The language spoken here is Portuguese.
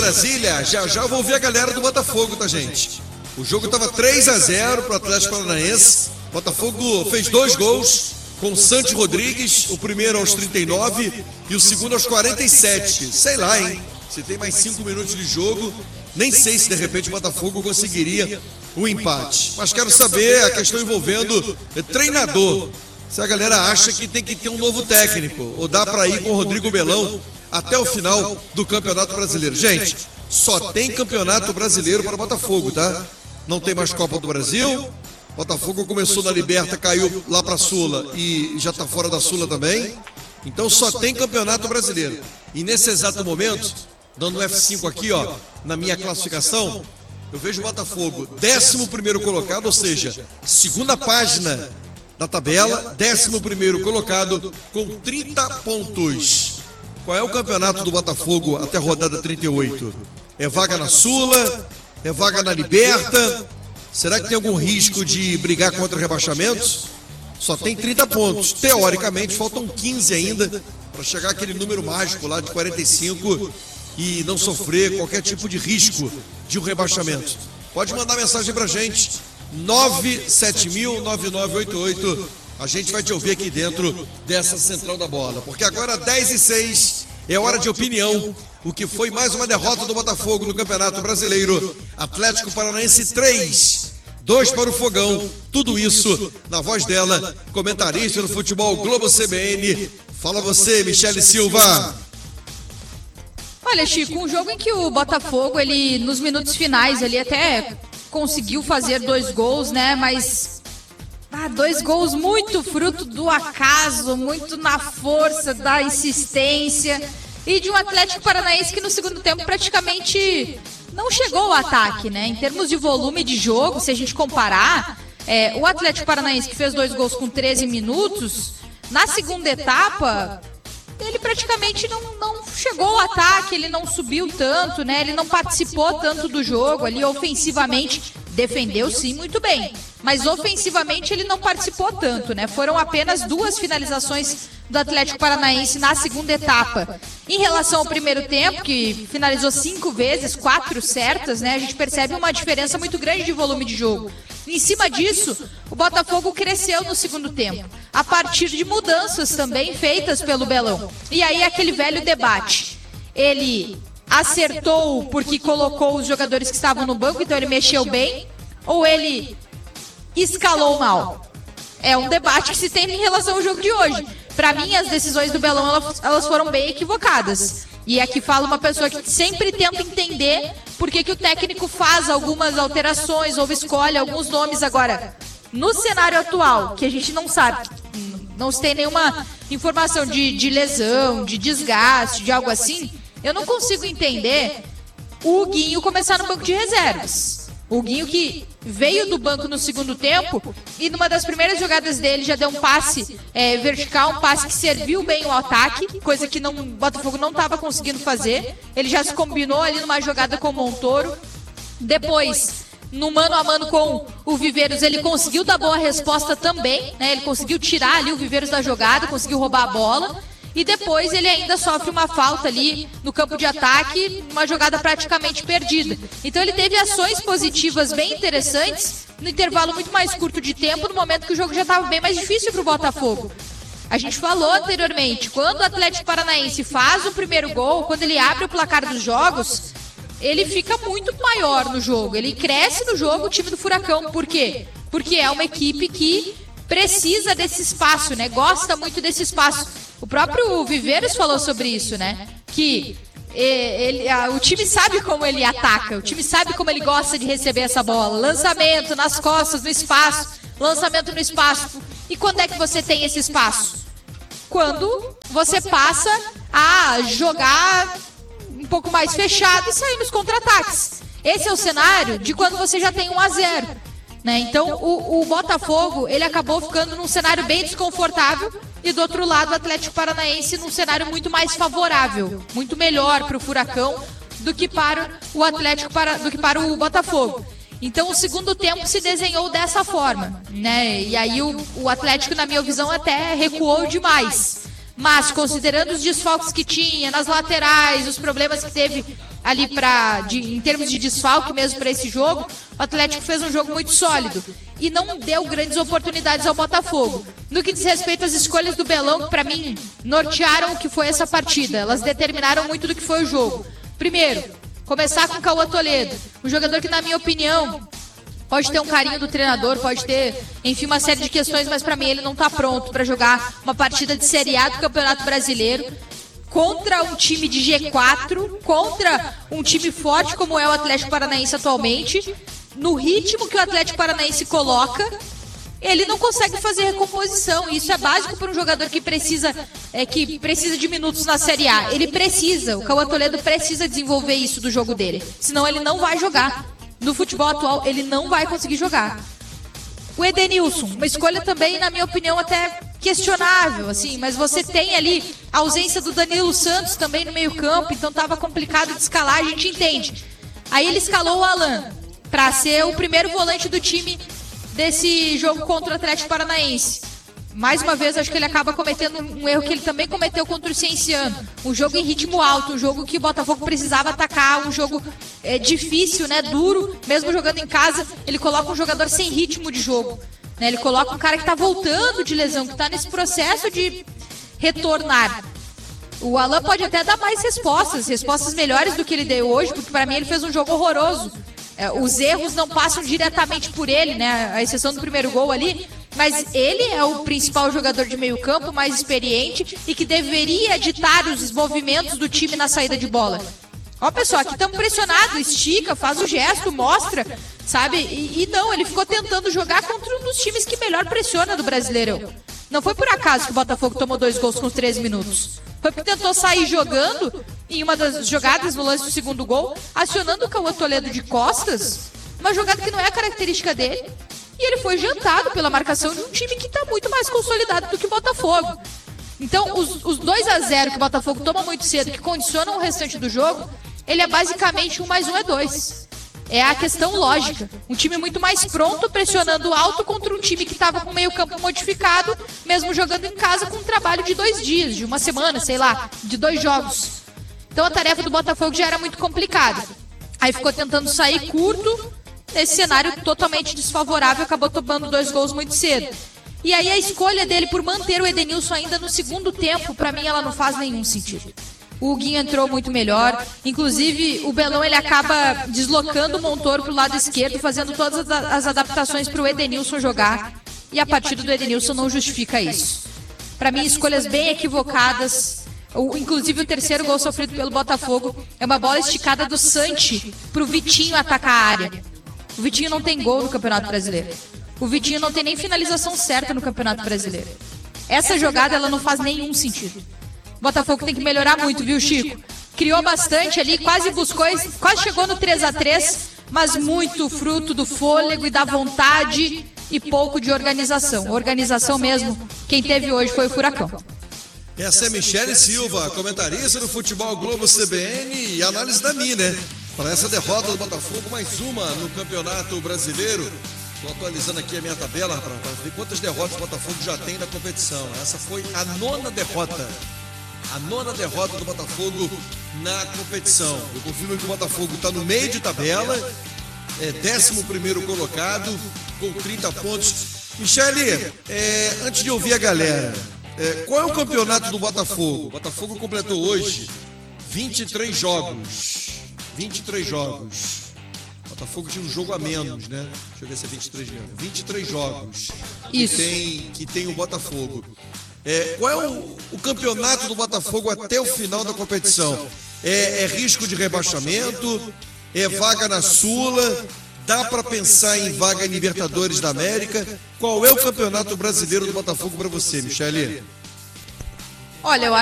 Brasília. Já eu vou ouvir a galera do Botafogo, tá, gente? O jogo estava 3-0 pro Atlético Paranaense. O Botafogo fez 2 gols com o Santi Rodrigues, o primeiro aos 39 e o segundo aos 47. Sei lá, hein? Se tem mais 5 minutos de jogo, nem sei se de repente o Botafogo conseguiria o empate. Mas quero saber a questão envolvendo treinador. Se a galera acha que tem que ter um novo técnico, ou dá para ir com o Rodrigo Belão até o final do Campeonato Brasileiro. Gente, só tem Campeonato Brasileiro para o Botafogo, tá? Não tem mais Copa do Brasil. Botafogo começou na Liberta, caiu lá para a Sula e já está fora da Sula também. Então só tem Campeonato Brasileiro. E nesse exato momento, dando um F5 aqui, ó, na minha classificação, eu vejo o Botafogo 11º colocado, ou seja, segunda página da tabela, 11º colocado com 30 pontos. Qual é o campeonato do Botafogo até a rodada 38? É vaga na Sula? É vaga na Liberta? Será que tem algum risco de brigar contra rebaixamentos? Só tem 30 pontos. Teoricamente, faltam 15 ainda para chegar aquele número mágico lá de 45 e não sofrer qualquer tipo de risco de um rebaixamento. Pode mandar mensagem pra gente, 97000-9988. A gente vai te ouvir aqui dentro dessa Central da Bola, porque agora 10h06 é hora de opinião. O que foi mais uma derrota do Botafogo no Campeonato Brasileiro. Atlético Paranaense 3, 2 para o Fogão. Tudo isso na voz dela, comentarista do Futebol Globo CBN. Fala você, Michele Silva. Olha, Chico, um jogo em que o Botafogo, ele nos minutos finais, ele até conseguiu fazer 2 gols, né? Mas 2 gols muito fruto do acaso, muito na força da insistência e de um Atlético Paranaense que no segundo tempo praticamente não chegou ao ataque, né? Em termos de volume de jogo, se a gente comparar, o Atlético Paranaense que fez 2 gols com 13 minutos, na segunda etapa, ele praticamente não chegou ao ataque, ele não subiu tanto, né? Ele não participou tanto do jogo ali ofensivamente. Defendeu sim muito bem, mas ofensivamente ele não participou tanto, né? Foram apenas 2 finalizações do Atlético Paranaense na segunda etapa. Em relação ao primeiro tempo, que finalizou 5 vezes, 4 certas, né? A gente percebe uma diferença muito grande de volume de jogo. Em cima disso, o Botafogo cresceu no segundo tempo, a partir de mudanças também feitas pelo Belão. E aí aquele velho debate, ele acertou porque colocou os jogadores que estavam no banco, então ele mexeu bem, ou ele escalou mal? É um debate que se tem em relação ao jogo de hoje. Para mim, as decisões do Belão, elas foram bem equivocadas. E aqui fala uma pessoa que sempre tenta entender por que o técnico faz algumas alterações ou escolhe alguns nomes. Agora, no cenário atual, que a gente não sabe, não se tem nenhuma informação de lesão, de desgaste, de algo assim, eu não consigo entender o Huguinho começar no banco de reservas. O Huguinho que veio do banco no segundo tempo e numa das primeiras jogadas dele já deu um passe vertical, um passe que serviu bem o ataque, coisa que o Botafogo não estava conseguindo fazer. Ele já se combinou ali numa jogada com o Montoro. Depois, no mano a mano com o Viveiros, ele conseguiu dar boa resposta também, né? Ele conseguiu tirar ali o Viveiros da jogada, conseguiu roubar a bola. E depois ele ainda sofre uma falta ali no campo de ataque, uma jogada praticamente perdida. Então ele teve ações positivas bem interessantes no intervalo muito mais curto de tempo, no momento que o jogo já estava bem mais difícil para o Botafogo. A gente falou anteriormente, quando o Atlético Paranaense faz o primeiro gol, quando ele abre o placar dos jogos, ele fica muito maior no jogo, ele cresce no jogo, o time do Furacão. Por quê? Porque é uma equipe que precisa desse espaço, né? Gosta muito desse espaço. O próprio Viveiros falou sobre isso, né? Que o time sabe como ele ataca, o time sabe como ele gosta de receber essa bola. Lançamento nas costas, no espaço, lançamento no espaço. E quando é que você tem esse espaço? Quando você passa a jogar um pouco mais fechado e sair nos contra-ataques. Esse é o cenário de quando você já tem 1-0. Né? Então o Botafogo, ele acabou ficando num cenário bem desconfortável e do outro lado o Atlético Paranaense num cenário muito mais favorável, muito melhor para o Furacão do que para o Botafogo. Então o segundo tempo se desenhou dessa forma, né? E aí o Atlético, na minha visão, até recuou demais. Mas considerando os desfalques que tinha nas laterais, os problemas que teve ali em termos de desfalque mesmo para esse jogo, o Atlético fez um jogo muito sólido e não deu grandes oportunidades ao Botafogo. No que diz respeito às escolhas do Belão, que para mim nortearam o que foi essa partida, elas determinaram muito do que foi o jogo. Primeiro, começar com o Cauã Toledo, um jogador que, na minha opinião, pode ter um carinho do treinador, pode ter, enfim, uma série de questões, mas para mim ele não está pronto para jogar uma partida de Série A do Campeonato Brasileiro contra um time de G4, contra um time forte como é o Atlético Paranaense atualmente. No ritmo que o Atlético Paranaense coloca, ele não consegue fazer recomposição. Isso é básico para um jogador que precisa de minutos na Série A. O Cauã Toledo precisa desenvolver isso do jogo dele, senão ele não vai jogar. No futebol atual, ele não vai conseguir jogar. O Edenilson, uma escolha também, na minha opinião, até questionável, assim, mas você tem ali a ausência do Danilo Santos também no meio-campo, então estava complicado de escalar, a gente entende. Aí ele escalou o Alan para ser o primeiro volante do time desse jogo contra o Atlético Paranaense. Mais uma vez, acho que ele acaba cometendo um erro que ele também cometeu contra o Cienciano. Um jogo em ritmo alto, um jogo que o Botafogo precisava atacar, um jogo difícil, né, duro. Mesmo jogando em casa, ele coloca um jogador sem ritmo de jogo. Né? Ele coloca um cara que está voltando de lesão, que está nesse processo de retornar. O Alan pode até dar mais respostas melhores do que ele deu hoje, porque para mim ele fez um jogo horroroso. Os erros não passam diretamente por ele, né? A exceção do primeiro gol ali, mas ele é o principal jogador de meio campo, mais experiente e que deveria ditar os movimentos do time na saída de bola. Ó, pessoal, aqui estamos pressionados, estica, faz o gesto, mostra, sabe? E não, ele ficou tentando jogar contra um dos times que melhor pressiona do Brasileirão. Não foi por acaso que o Botafogo tomou 2 gols com 13 minutos. Foi porque tentou sair jogando em uma das jogadas no lance do segundo gol, acionando o Cauã Toledo de costas, uma jogada que não é a característica dele, e ele foi jantado pela marcação de um time que está muito mais consolidado do que o Botafogo. Então, os 2-0 que o Botafogo toma muito cedo, que condicionam o restante do jogo, ele é basicamente 1 mais 1 é 2. É a questão lógica. Um time muito mais pronto, pressionando alto contra um time que estava com meio campo modificado, mesmo jogando em casa com um trabalho de 2 dias, de uma semana, sei lá, de 2 jogos. Então a tarefa do Botafogo já era muito complicada. Aí ficou tentando sair curto, nesse cenário totalmente desfavorável, acabou tomando 2 gols muito cedo. E aí a escolha dele por manter o Edenilson ainda no segundo tempo, pra mim ela não faz nenhum sentido. O Huguinho entrou muito melhor, inclusive o Belão ele acaba deslocando o Montoro pro lado esquerdo, fazendo todas as adaptações pro Edenilson jogar, e a partida do Edenilson não justifica isso. Pra mim, escolhas bem equivocadas, inclusive o terceiro gol sofrido pelo Botafogo é uma bola esticada do Santi pro Vitinho atacar a área. O Vitinho não tem gol no Campeonato Brasileiro. O Vitinho não tem nem finalização certa no Campeonato Brasileiro. Essa jogada ela não faz nenhum sentido. O Botafogo tem que melhorar muito, viu, Chico? Criou bastante ali, quase chegou no 3-3, mas muito fruto do fôlego e da vontade e pouco de organização. Organização mesmo, quem teve hoje foi o Furacão. Essa é Michele Silva, comentarista do Futebol Globo CBN e análise da Mi, né? Para essa derrota do Botafogo, mais uma no Campeonato Brasileiro. Estou atualizando aqui a minha tabela para ver quantas derrotas o Botafogo já tem na competição. Essa foi a 9ª derrota. A 9ª derrota do Botafogo na competição. Eu confirmo que o Botafogo está no meio de tabela, é 11º colocado, com 30 pontos. Michele, antes de ouvir a galera, qual é o campeonato do Botafogo? O Botafogo completou hoje 23 jogos. 23 jogos. O Botafogo tinha um jogo a menos, né? Deixa eu ver se é 23 mesmo. 23 jogos. Isso. Que tem o Botafogo. Qual é o campeonato do Botafogo até o final da competição? É risco de rebaixamento? É vaga na Sula? Dá para pensar em vaga em Libertadores da América? Qual é o campeonato brasileiro do Botafogo para você, Michele? Olha, eu